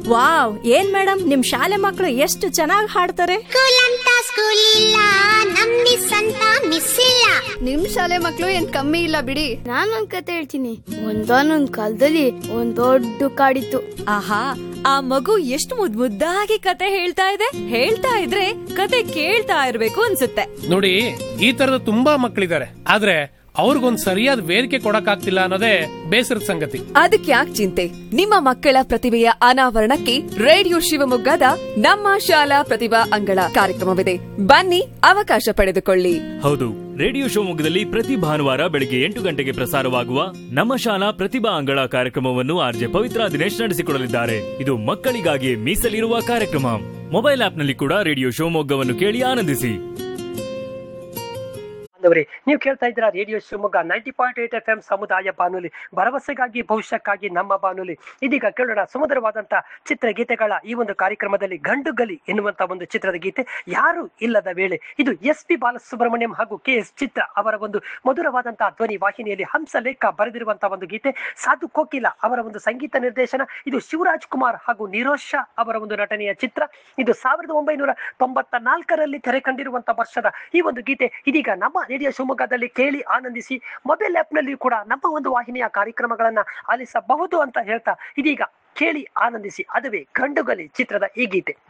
Wow, ಏನ್ madam ನಿಮ್ ಶಾಲೆ ಮಕ್ಕಳು ಎಷ್ಟು ಚೆನ್ನಾಗಿ ಹಾಡ್ತಾರೆ. ಸ್ಕೂಲ್ ಅಂತ ಸ್ಕೂಲ್ ಇಲ್ಲ, ನಮ್ ಮಿಸ್ ಅಂತ ಮಿಸ್ ಇಲ್ಲ. ನಿಮ್ ಶಾಲೆ ಮಕ್ಳು ಏನ್ ಕಮ್ಮಿ ಇಲ್ಲ ಬಿಡಿ. ನಾನೊಂದ್ ಕತೆ ಹೇಳ್ತೀನಿ. ಒಂದಾನೊಂದ್ ಕಾಲದಲ್ಲಿ ಒಂದ್ ದೊಡ್ಡ ಕಾಡಿತ್ತು. ಆಹಾ, ಆ ಮಗು ಎಷ್ಟು ಮುದ್ದಾಗಿ ಕತೆ ಹೇಳ್ತಾ ಇದೆ. ಹೇಳ್ತಾ ಇದ್ರೆ ಕತೆ ಕೇಳ್ತಾ ಇರ್ಬೇಕು ಅನ್ಸುತ್ತೆ. ನೋಡಿ, ಈ ತರದ ತುಂಬಾ ಮಕ್ಕಳಿದ್ದಾರೆ, ಆದ್ರೆ ಅವ್ರಿಗೊಂದ್ ಸರಿಯಾದ ವೇದಿಕೆ ಕೊಡಕ್ಕಾಗ್ತಿಲ್ಲ ಅನ್ನೋದೇ ಬೇಸರದ ಸಂಗತಿ. ಅದಕ್ಕೆ ಯಾಕೆ ಚಿಂತೆ? ನಿಮ್ಮ ಮಕ್ಕಳ ಪ್ರತಿಭೆಯ ಅನಾವರಣಕ್ಕೆ ರೇಡಿಯೋ ಶಿವಮೊಗ್ಗದ ನಮ್ಮ ಶಾಲಾ ಪ್ರತಿಭಾ ಅಂಗಳ ಕಾರ್ಯಕ್ರಮವಿದೆ. ಬನ್ನಿ, ಅವಕಾಶ ಪಡೆದುಕೊಳ್ಳಿ. ಹೌದು, ರೇಡಿಯೋ ಶಿವಮೊಗ್ಗದಲ್ಲಿ ಪ್ರತಿ ಭಾನುವಾರ ಬೆಳಗ್ಗೆ 8 ಗಂಟೆಗೆ ಪ್ರಸಾರವಾಗುವ ನಮ್ಮ ಶಾಲಾ ಪ್ರತಿಭಾ ಅಂಗಳ ಕಾರ್ಯಕ್ರಮವನ್ನು ಆರ್ಜೆ ಪವಿತ್ರ ದಿನೇಶ್ ನಡೆಸಿಕೊಡಲಿದ್ದಾರೆ. ಇದು ಮಕ್ಕಳಿಗಾಗಿ ಮೀಸಲಿರುವ ಕಾರ್ಯಕ್ರಮ. ಮೊಬೈಲ್ ಆಪ್ನಲ್ಲಿ ಕೂಡ ರೇಡಿಯೋ ಶಿವಮೊಗ್ಗವನ್ನು ಕೇಳಿ ಆನಂದಿಸಿ. ನೀವು ಕೇಳ್ತಾ ಇದ್ದೀರಾ ರೇಡಿಯೋ ಶಿವಮೊಗ್ಗ 90.8 FM ಸಮುದಾಯ ಬಾನುಲಿ, ಭರವಸೆಗಾಗಿ ಭವಿಷ್ಯಕ್ಕಾಗಿ ನಮ್ಮ ಬಾನುಲಿ. ಇದೀಗ ಕೇಳೋಣ ಸುಮಧುರವಾದಂತ ಚಿತ್ರಗೀತೆಗಳ ಈ ಒಂದು ಕಾರ್ಯಕ್ರಮದಲ್ಲಿ ಗಂಡುಗಲಿ ಎನ್ನುವಂತ ಒಂದು ಚಿತ್ರದ ಗೀತೆ, ಯಾರು ಇಲ್ಲದ ವೇಳೆ. ಇದು SP ಬಾಲಸುಬ್ರಹ್ಮಣ್ಯಂ ಹಾಗೂ KS ಚಿತ್ರ ಅವರ ಒಂದು ಮಧುರವಾದಂತಹ ಧ್ವನಿ ವಾಹಿನಿಯಲ್ಲಿ ಹಂಸಲೇಖ ಬರೆದಿರುವಂತಹ ಒಂದು ಗೀತೆ. ಸಾಧು ಕೋಕಿಲ ಅವರ ಒಂದು ಸಂಗೀತ ನಿರ್ದೇಶನ. ಇದು ಶಿವರಾಜ್ ಕುಮಾರ್ ಹಾಗೂ ನಿರೋಶ್ ಶಾ ಅವರ ಒಂದು ನಟನೆಯ ಚಿತ್ರ. ಇದು 1994ರಲ್ಲಿ ತೆರೆ ಕಂಡಿರುವಂತಹ ವರ್ಷದ ಈ ಒಂದು ಗೀತೆ ಇದೀಗ ನಮ್ಮ ರೇಡಿಯೋ ಶಿವಮೊಗ್ಗದಲ್ಲಿ ಕೇಳಿ ಆನಂದಿಸಿ. ಮೊಬೈಲ್ ಆಪ್ ನಲ್ಲಿ ಕೂಡ ನಮ್ಮ ಒಂದು ವಾಹಿನಿಯ ಕಾರ್ಯಕ್ರಮಗಳನ್ನ ಆಲಿಸಬಹುದು ಅಂತ ಹೇಳ್ತಾ ಇದೀಗ ಕೇಳಿ ಆನಂದಿಸಿ. ಅದುವೇ ಗಂಡುಗಲಿ ಚಿತ್ರದ ಈ ಗೀತೆ.